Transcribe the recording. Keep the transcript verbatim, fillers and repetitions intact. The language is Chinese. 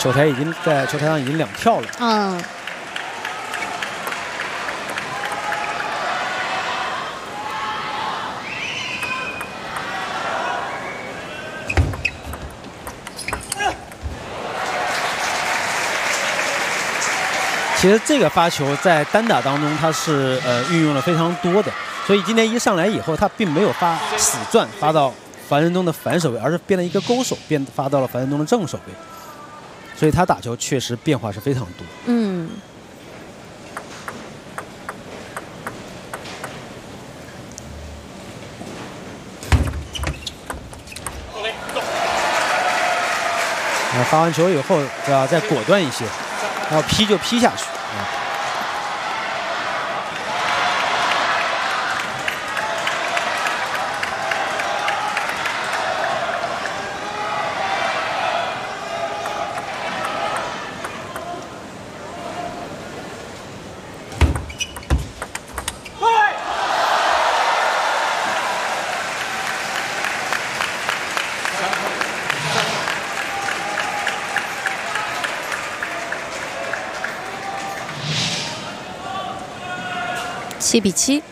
球台已经在球台上已经两跳了。 嗯。 其实这个发球在单打当中，它是呃运用了非常多的，所以今天一上来以后，他并没有发死转发到樊振东的反手位，而是变了一个勾手，变发到了樊振东的正手位，所以他打球确实变化是非常多。 嗯。 啊，发完球以后要再果断一些。 要劈就劈下去啊！ 七比七。